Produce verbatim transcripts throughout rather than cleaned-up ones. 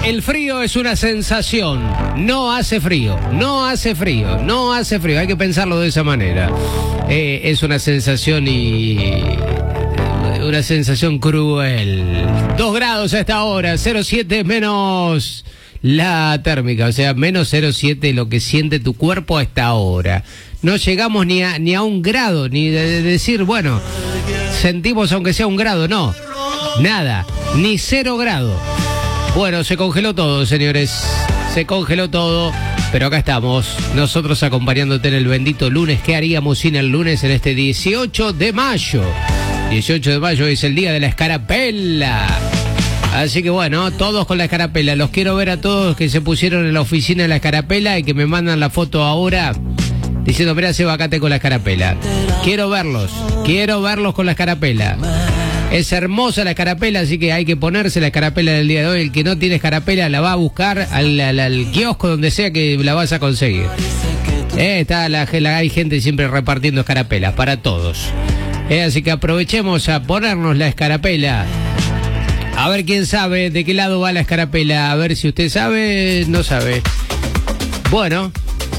El frío es una sensación. No hace frío, no hace frío, no hace frío. Hay que pensarlo de esa manera. Eh, es una sensación y... una sensación cruel. Dos grados a esta hora, cero coma siete menos la térmica, o sea, menos cero coma siete lo que siente tu cuerpo a esta hora. No llegamos ni a, ni a un grado, ni de, de decir, bueno, sentimos aunque sea un grado, no. Nada, ni cero grado. Bueno, se congeló todo, señores. Se congeló todo, pero acá estamos, nosotros acompañándote en el bendito lunes. ¿Qué haríamos sin el lunes en este dieciocho de mayo? dieciocho de mayo es el día de la escarapela. Así que bueno, todos con la escarapela. Los quiero ver a todos que se pusieron en la oficina de la escarapela y que me mandan la foto ahora diciendo, mira, Seba, acá tengo la escarapela. Quiero verlos, quiero verlos con la escarapela. Es hermosa la escarapela, así que hay que ponerse la escarapela del día de hoy. El que no tiene escarapela la va a buscar al, al, al kiosco, donde sea que la vas a conseguir. Eh, está la, la, hay gente siempre repartiendo escarapelas para todos. Eh, así que aprovechemos a ponernos la escarapela. A ver quién sabe de qué lado va la escarapela. A ver si usted sabe, no sabe. Bueno,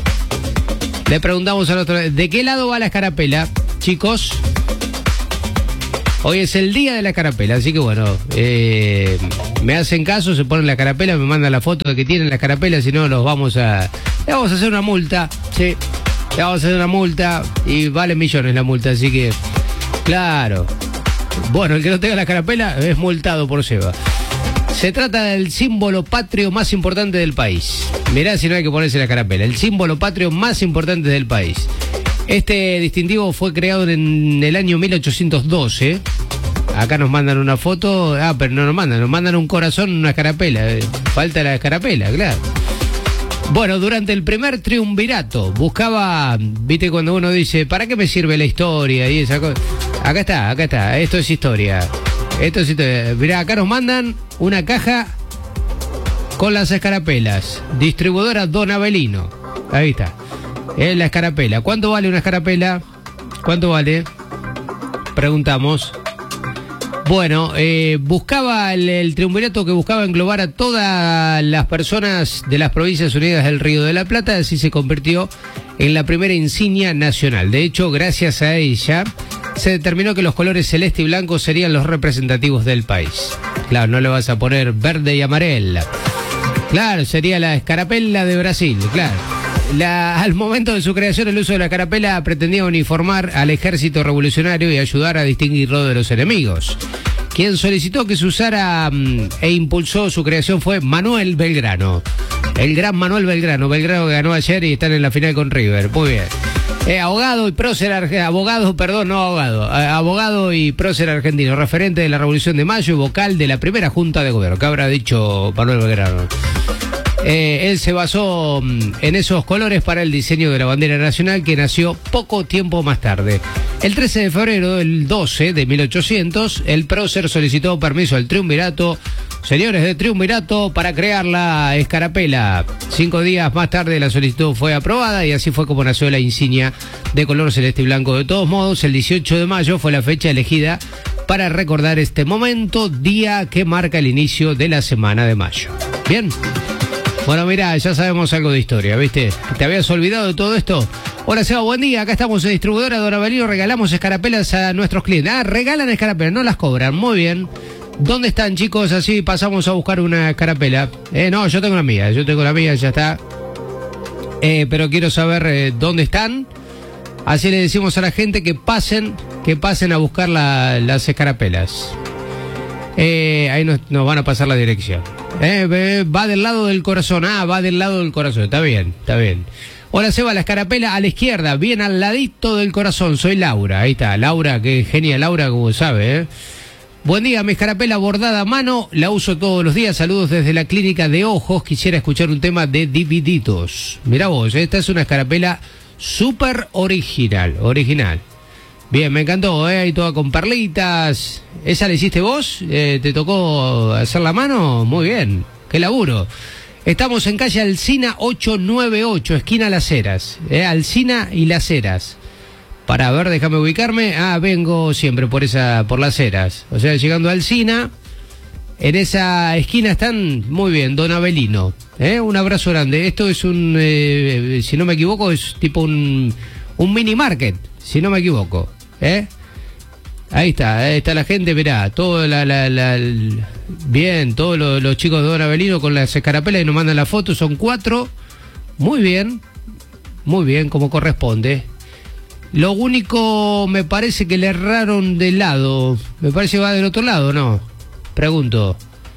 le preguntamos al otro, ¿de qué lado va la escarapela, chicos? Hoy es el día de la escarapela, así que bueno, eh, me hacen caso, se ponen la escarapela, me mandan la foto de que tienen la escarapela, si no los vamos a... Le vamos a hacer una multa, sí, le vamos a hacer una multa y vale millones la multa, así que... Claro. Bueno, el que no tenga la escarapela es multado por Seba. Se trata del símbolo patrio más importante del país. Mirá si no hay que ponerse la escarapela. El símbolo patrio más importante del país. Este distintivo fue creado en el año mil ochocientos doce. Acá nos mandan una foto. Ah, pero no nos mandan. Nos mandan un corazón, una escarapela. Falta la escarapela, claro. Bueno, durante el primer triunvirato buscaba, viste, cuando uno dice, ¿para qué me sirve la historia? Y esa cosa. Acá está, acá está, esto es historia. Esto es historia. Mirá, acá nos mandan una caja con las escarapelas. Distribuidora Don Avelino. Ahí está. Es la escarapela. ¿Cuánto vale una escarapela? ¿Cuánto vale? Preguntamos. Bueno, eh, buscaba el, el triunvirato que buscaba englobar a todas las personas de las Provincias Unidas del Río de la Plata, así se convirtió en la primera insignia nacional. De hecho, gracias a ella, se determinó que los colores celeste y blanco serían los representativos del país. Claro, no le vas a poner verde y amarela. Claro, sería la escarapela de Brasil, claro. La, al momento de su creación, el uso de la escarapela pretendía uniformar al ejército revolucionario y ayudar a distinguirlo de los enemigos. Quien solicitó que se usara um, e impulsó su creación fue Manuel Belgrano. El gran Manuel Belgrano. Belgrano ganó ayer y están en la final con River. Muy bien. Eh, abogado y prócer argentino. Abogado, perdón, no abogado. Eh, abogado y prócer argentino. Referente de la Revolución de Mayo y vocal de la primera Junta de Gobierno. ¿Qué habrá dicho Manuel Belgrano? Eh, él se basó mm, en esos colores para el diseño de la bandera nacional, que nació poco tiempo más tarde. El trece de febrero del doce de mil ochocientos, el prócer solicitó permiso al triunvirato, señores de triunvirato, para crear la escarapela. Cinco días más tarde la solicitud fue aprobada y así fue como nació la insignia de color celeste y blanco. De todos modos, el dieciocho de mayo fue la fecha elegida para recordar este momento, día que marca el inicio de la semana de mayo. Bien. Bueno, mirá, ya sabemos algo de historia, ¿viste? ¿Te habías olvidado de todo esto? Hola, Seba, buen día. Acá estamos en Distribuidora Don Avelino. Regalamos escarapelas a nuestros clientes. Ah, regalan escarapelas, no las cobran. Muy bien. ¿Dónde están, chicos? Así pasamos a buscar una escarapela. Eh, no, yo tengo la mía. Yo tengo la mía, ya está. Eh, pero quiero saber eh, dónde están. Así le decimos a la gente que pasen, que pasen a buscar la, las escarapelas. Eh, ahí nos, nos van a pasar la dirección. Eh, va del lado del corazón. Ah, va del lado del corazón. Está bien, está bien. Hola, Seba, la escarapela a la izquierda, bien al ladito del corazón. Soy Laura. Ahí está, Laura, qué genia Laura, como sabe, ¿eh? Buen día, mi escarapela bordada a mano, la uso todos los días. Saludos desde la clínica de ojos. Quisiera escuchar un tema de Divididos. Mirá vos, esta es una escarapela súper original, original. Bien, me encantó, ¿eh? Ahí toda con perlitas. ¿Esa la hiciste vos? Eh, ¿Te tocó hacer la mano? Muy bien, qué laburo. Estamos en calle Alsina ochocientos noventa y ocho, esquina Las Heras. ¿eh? Alsina y Las Heras. Para ver, déjame ubicarme. Ah, vengo siempre por esa, por Las Heras. O sea, llegando a Alsina, En esa esquina están, muy bien, Don Avelino. ¿eh? Un abrazo grande. Esto es un, eh, si no me equivoco, es tipo un, un mini market, si no me equivoco. ¿eh? Ahí está, ahí está la gente, mirá, todo la, la, la, el, bien, todos los, los chicos de Don Avelino con las escarapelas y nos mandan la foto, son cuatro. Muy bien, muy bien, como corresponde. Lo único, me parece que le erraron de lado, me parece que va del otro lado, ¿no? Pregunto.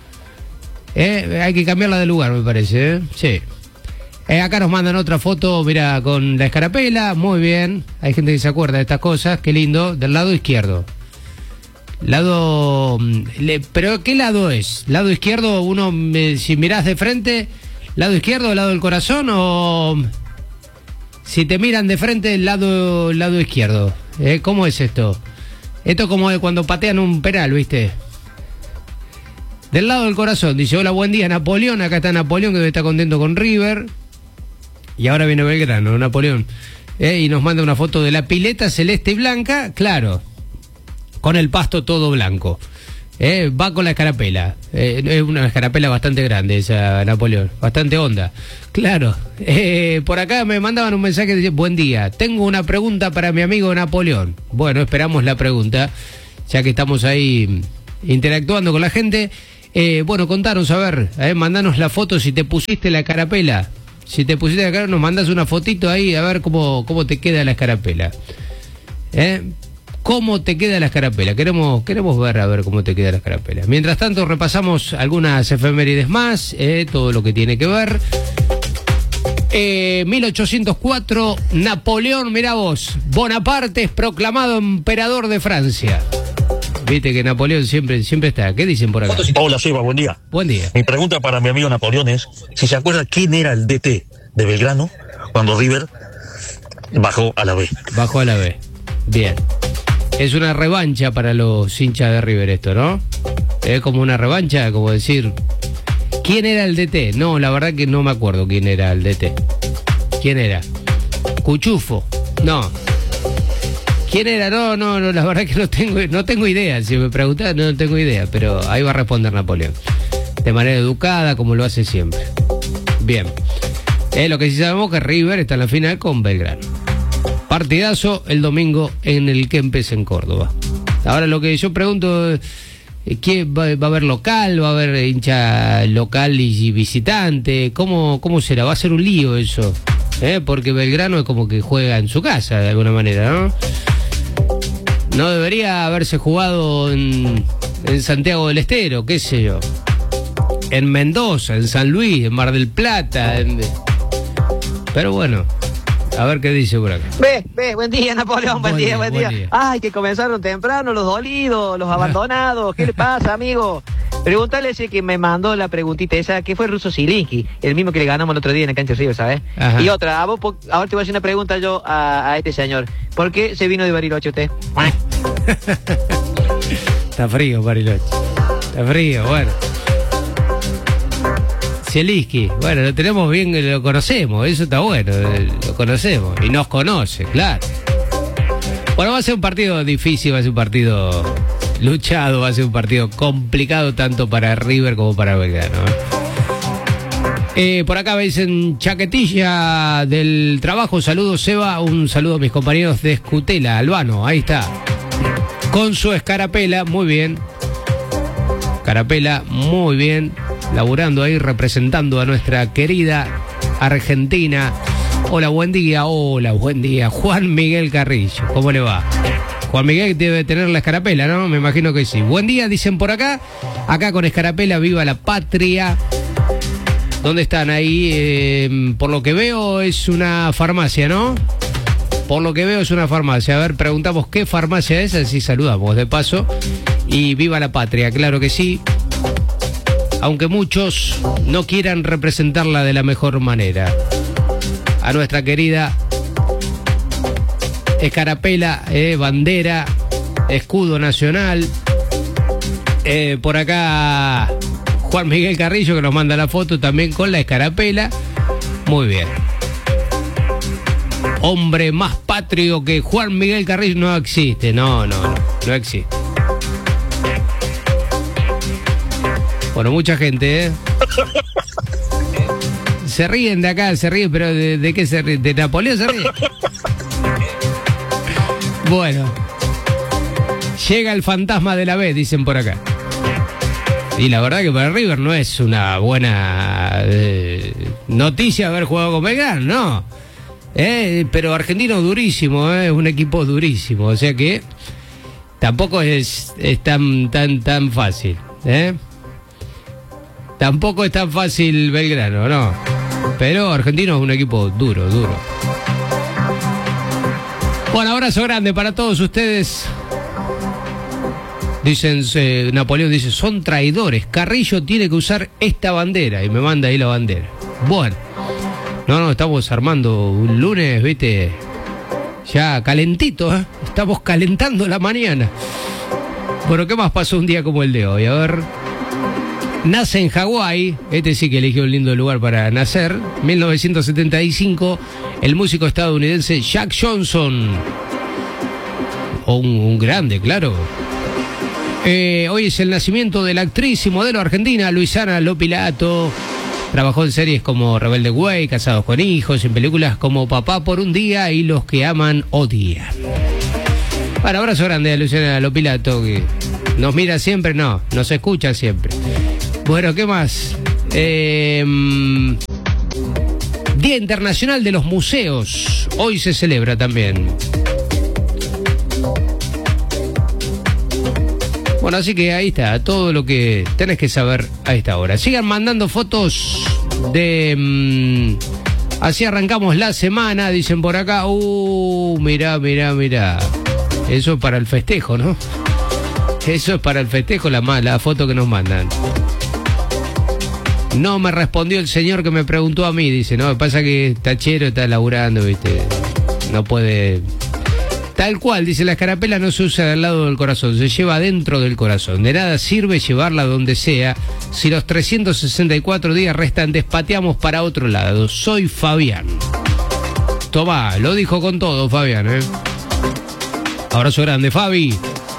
¿Eh? Hay que cambiarla de lugar, me parece, ¿eh? Sí. Eh, acá nos mandan otra foto, mira, con la escarapela, muy bien. Hay gente que se acuerda de estas cosas, qué lindo. Del lado izquierdo. Lado... Le, ¿Pero qué lado es? ¿Lado izquierdo, uno, eh, si mirás de frente, lado izquierdo, lado del corazón, o... si te miran de frente, el lado, lado izquierdo? ¿Eh? ¿Cómo es esto? Esto es como de cuando patean un penal, ¿viste? Del lado del corazón, dice, hola, buen día, Napoleón. Acá está Napoleón, que está contento con River. Y ahora viene Belgrano, Napoleón. Eh, y nos manda una foto de la pileta celeste y blanca, claro, con el pasto todo blanco. Eh, va con la escarapela. Eh, es una escarapela bastante grande esa, Napoleón. Bastante honda. Claro. Eh, por acá me mandaban un mensaje que dice, buen día, tengo una pregunta para mi amigo Napoleón. Bueno, esperamos la pregunta, ya que estamos ahí interactuando con la gente. Eh, bueno, contanos, a ver, eh, mandanos la foto si te pusiste la escarapela. Si te pusiste la escarapela, nos mandas una fotito ahí, a ver cómo, cómo te queda la escarapela. ¿Eh? ¿Cómo te queda la escarapela? Queremos, queremos ver a ver cómo te queda la escarapela. Mientras tanto, repasamos algunas efemérides más, eh, todo lo que tiene que ver. Eh, mil ochocientos cuatro, Napoleón, mirá vos, Bonaparte es proclamado emperador de Francia. Viste que Napoleón siempre, siempre está. ¿Qué dicen por acá? Hola, Seba, buen día. Buen día. Mi pregunta para mi amigo Napoleón es si se acuerda quién era el D T de Belgrano cuando River bajó a la B. Bajó a la B. Bien. Es una revancha para los hinchas de River esto, ¿no? Es como una revancha, como decir, ¿quién era el D T? No, la verdad que no me acuerdo quién era el D T. ¿Quién era? Cuchufo. No. ¿Quién era? No, no, no, la verdad que no tengo, no tengo idea. Si me preguntas, no tengo idea, pero ahí va a responder Napoleón. De manera educada, como lo hace siempre. Bien. Eh, lo que sí sabemos que River está en la final con Belgrano. Partidazo el domingo en el Kempes en Córdoba. Ahora lo que yo pregunto, ¿qué va, va a haber local? ¿Va a haber hincha local y visitante? ¿Cómo, cómo será? Va a ser un lío eso, ¿eh? Porque Belgrano es como que juega en su casa de alguna manera, ¿no? No debería haberse jugado en, en Santiago del Estero, qué sé yo. En Mendoza, en San Luis, en Mar del Plata. En... Pero bueno, a ver qué dice por acá. Ve, ve, buen día, Napoleón, buen, buen día, día, buen día. día. Ay, que comenzaron temprano los dolidos, los abandonados. ¿Qué le pasa, amigo? Pregúntale ese que me mandó la preguntita esa, que fue Russo Zielinski, el mismo que le ganamos el otro día en el cancha River, ¿sabes? Ajá. Y otra, a vos, ahora te voy a hacer una pregunta yo a, a este señor. ¿Por qué se vino de Bariloche usted? Está frío, Bariloche. Está frío, bueno. Zielinski, bueno, lo tenemos bien, lo conocemos, eso está bueno, lo conocemos y nos conoce, claro. Bueno, va a ser un partido difícil, va a ser un partido luchado, va a ser un partido complicado tanto para River como para Belgrano. Eh, por acá me dicen Chaquetilla del trabajo, saludos Seba, un saludo a mis compañeros de Escutela, Albano, ahí está. Con su escarapela, muy bien. Escarapela, muy bien. Laburando ahí, representando a nuestra querida Argentina. Hola, buen día, hola, buen día. Juan Miguel Carrillo, ¿cómo le va? Juan Miguel debe tener la escarapela, ¿no? Me imagino que sí. Buen día, dicen por acá. Acá con escarapela, viva la patria. ¿Dónde están ahí? Eh, por lo que veo es una farmacia, ¿no? Por lo que veo es una farmacia. A ver, preguntamos qué farmacia es, así saludamos de paso. Y viva la patria, claro que sí. Aunque muchos no quieran representarla de la mejor manera. A nuestra querida escarapela, eh, bandera, escudo nacional. Eh, por acá Juan Miguel Carrillo, que nos manda la foto también con la escarapela. Muy bien. Hombre más patrio que Juan Miguel Carrillo no existe. No, no, no, no existe. Bueno, mucha gente, ¿eh? Se ríen de acá, se ríen, pero ¿de, de qué se ríen? ¿De Napoleón se ríen? Bueno. Llega el fantasma de la B, dicen por acá. Y la verdad que para River no es una buena eh, noticia haber jugado con Belgrano, no. Eh, pero Argentino durísimo, es eh, un equipo durísimo. O sea que tampoco es, es tan, tan, tan fácil. ¿eh? Tampoco es tan fácil Belgrano, no. Pero Argentino es un equipo duro, duro. Bueno, abrazo grande para todos ustedes. Dicen, eh, Napoleón dice, son traidores. Carrillo tiene que usar esta bandera. Y me manda ahí la bandera. Bueno. No, no, estamos armando un lunes, viste, ya calentito, ¿eh? Estamos calentando la mañana. Bueno, ¿qué más pasó un día como el de hoy? A ver. Nace en Hawái. Este sí que eligió un lindo lugar para nacer. mil novecientos setenta y cinco. El músico estadounidense Jack Johnson. Oh, un, un grande, claro. Eh, hoy es el nacimiento de la actriz y modelo argentina Luisana Lopilato. Trabajó en series como Rebelde Way, Casados con Hijos, en películas como Papá por un día y Los que aman odian. Bueno, abrazo grande a Luisana Lopilato, que nos mira siempre, no, nos escucha siempre. Bueno, ¿qué más? Eh, Día Internacional de los Museos. Hoy se celebra también. Bueno, así que ahí está, todo lo que tenés que saber a esta hora. Sigan mandando fotos de... Mmm, así arrancamos la semana, dicen por acá. Uh, mirá, mirá, mirá. Eso es para el festejo, ¿no? Eso es para el festejo, la, la foto que nos mandan. No me respondió el señor que me preguntó a mí, dice. No, pasa que Tachero está laburando, ¿viste? No puede... Tal cual, dice, la escarapela no se usa del lado del corazón, se lleva dentro del corazón. De nada sirve llevarla donde sea. Si los trescientos sesenta y cuatro días restantes pateamos para otro lado. Soy Fabián. Tomá, lo dijo con todo, Fabián, ¿eh? Abrazo grande, Fabi.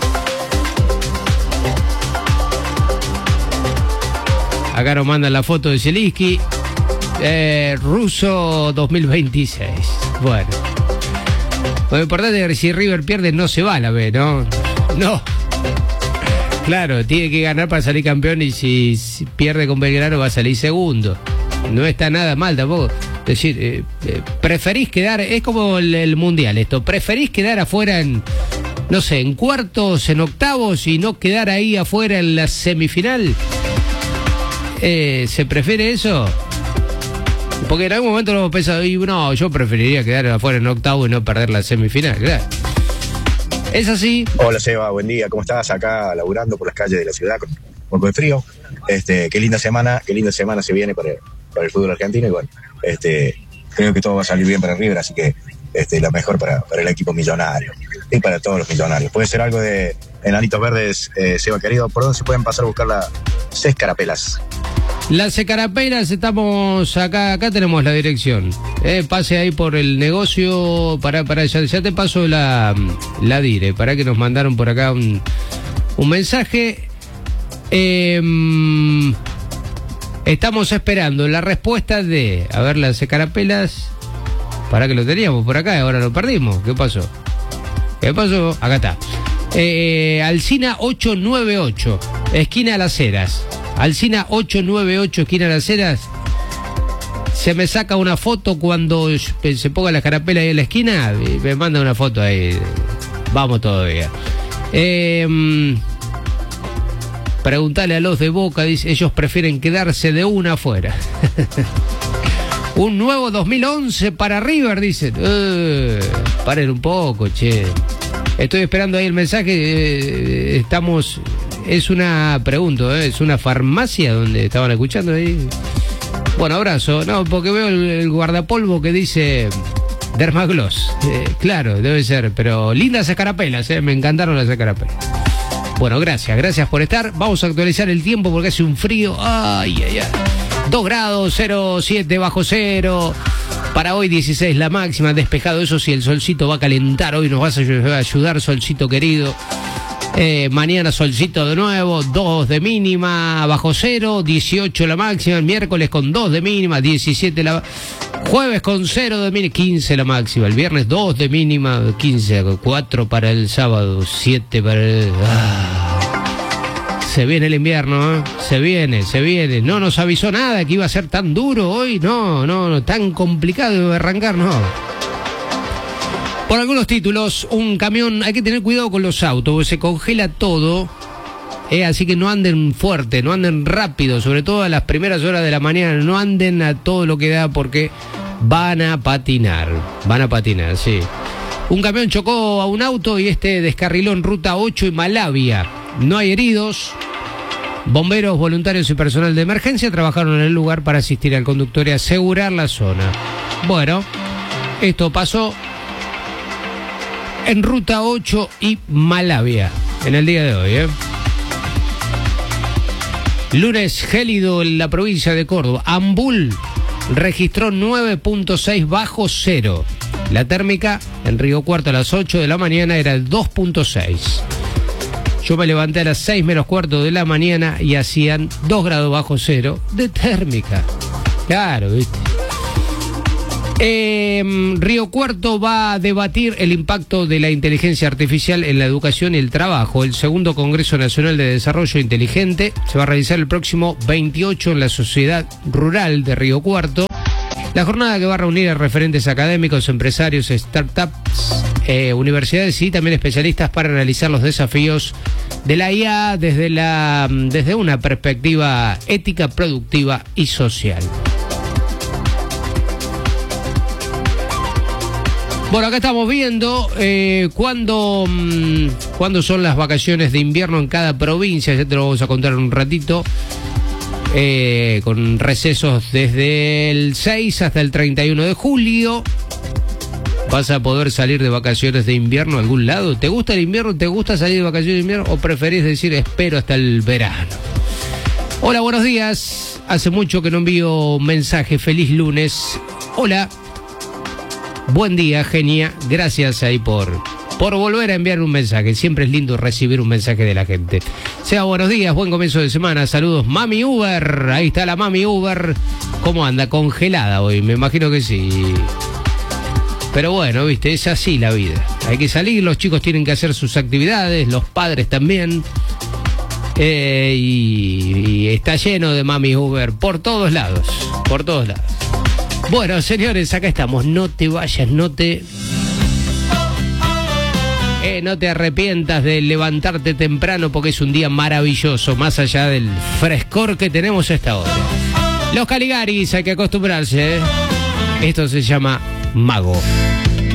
Acá nos mandan la foto de Zielinski. Eh, Ruso dos mil veintiséis. Bueno. Lo importante es que si River pierde no se va a la B, ¿no? No. Claro, tiene que ganar para salir campeón y si, si pierde con Belgrano va a salir segundo. No está nada mal tampoco. Es decir, eh, eh, preferís quedar, es como el, el mundial esto, preferís quedar afuera en, no sé, en cuartos, en octavos y no quedar ahí afuera en la semifinal. Eh, ¿Se prefiere eso? Porque en algún momento lo hemos pensado, y no, yo preferiría quedar afuera en octavo y no perder la semifinal, claro. ¿Es así? Hola Seba, buen día, ¿cómo estás? Acá laburando por las calles de la ciudad con un poco de frío. Este, qué linda semana, qué linda semana se viene para el, para el fútbol argentino y bueno, este, creo que todo va a salir bien para River, así que este, lo mejor para, para el equipo millonario y para todos los millonarios. Puede ser algo de Enanitos Verdes, eh, Seba querido, ¿por dónde se pueden pasar a buscar las escarapelas? Las escarapelas, estamos acá, acá tenemos la dirección. Eh, pase ahí por el negocio, para, para, ya, ya te paso la, la dire, para que nos mandaron por acá un, un mensaje. Eh, estamos esperando la respuesta de, a ver, las escarapelas, para que lo teníamos por acá y ahora lo perdimos. ¿Qué pasó? ¿Qué pasó? Acá está. Eh, Alsina ochocientos noventa y ocho, esquina Las Heras. Alsina ochocientos noventa y ocho, esquina Las Heras. Se me saca una foto cuando se ponga la escarapela ahí en la esquina y me manda una foto ahí. Vamos todavía. Eh, preguntale a los de Boca, dice, ellos prefieren quedarse de una afuera. Un nuevo dos mil once para River, dicen. Eh, paren un poco, che. Estoy esperando ahí el mensaje. Eh, estamos... Es una, pregunto, ¿eh? ¿Es una farmacia donde estaban escuchando ahí? Bueno, abrazo. No, porque veo el, el guardapolvo que dice Dermagloss. Eh, claro, debe ser, pero lindas escarapelas, ¿eh? Me encantaron las escarapelas. Bueno, gracias, gracias por estar. Vamos a actualizar el tiempo porque hace un frío. Ay, ay, ay. dos grados, cero coma siete bajo cero. Para hoy dieciséis la máxima, despejado. Eso sí, el solcito va a calentar. Hoy nos vas a ayudar, solcito querido. Eh, mañana solcito de nuevo, dos de mínima, bajo cero, dieciocho la máxima. El miércoles con dos de mínima, diecisiete la... Jueves con cero de mínima, quince la máxima. El viernes dos de mínima, quince, cuatro para el sábado, siete para el... Ah. Se viene el invierno, ¿eh? Se viene, se viene. No nos avisó nada que iba a ser tan duro hoy. No, no, no, tan complicado de arrancar, no. Por algunos títulos, un camión, hay que tener cuidado con los autos, porque se congela todo, eh, así que no anden fuerte, no anden rápido, sobre todo a las primeras horas de la mañana, no anden a todo lo que da porque van a patinar, van a patinar, sí. Un camión chocó a un auto y este descarriló en ruta ocho y Malavia. No hay heridos. Bomberos, voluntarios y personal de emergencia trabajaron en el lugar para asistir al conductor y asegurar la zona. Bueno, esto pasó en ruta ocho y Malavia en el día de hoy, ¿eh? Lunes gélido en la provincia de Córdoba. Ambul registró nueve punto seis bajo cero. La térmica en Río Cuarto a las ocho de la mañana era el dos punto seis. Yo me levanté a las seis menos cuarto de la mañana y hacían dos grados bajo cero de térmica. Claro, ¿viste? Eh, Río Cuarto va a debatir el impacto de la inteligencia artificial en la educación y el trabajo. El segundo Congreso Nacional de Desarrollo Inteligente se va a realizar el próximo veintiocho en la Sociedad Rural de Río Cuarto. La jornada que va a reunir a referentes académicos, empresarios, startups, eh, universidades y también especialistas para analizar los desafíos de la I A desde, la, desde una perspectiva ética, productiva y social. Bueno, acá estamos viendo eh, cuándo, mmm, cuándo son las vacaciones de invierno en cada provincia. Ya te lo vamos a contar en un ratito. Eh, con recesos desde el seis hasta el treinta y uno de julio. ¿Vas a poder salir de vacaciones de invierno a algún lado? ¿Te gusta el invierno? ¿Te gusta salir de vacaciones de invierno? ¿O preferís decir espero hasta el verano? Hola, buenos días. Hace mucho que no envío mensaje. Feliz lunes. Hola. Buen día, genia. Gracias ahí por, por volver a enviar un mensaje. Siempre es lindo recibir un mensaje de la gente. Sea buenos días, buen comienzo de semana. Saludos, Mami Uber. Ahí está la Mami Uber. ¿Cómo anda? Congelada hoy, me imagino que sí. Pero bueno, viste, es así la vida. Hay que salir, los chicos tienen que hacer sus actividades, los padres también. Eh, y, y está lleno de Mami Uber por todos lados, por todos lados. Bueno, señores, acá estamos. No te vayas, no te... Eh, no te arrepientas de levantarte temprano porque es un día maravilloso, más allá del frescor que tenemos a esta hora. Los Caligaris, hay que acostumbrarse, ¿eh? Esto se llama Mago.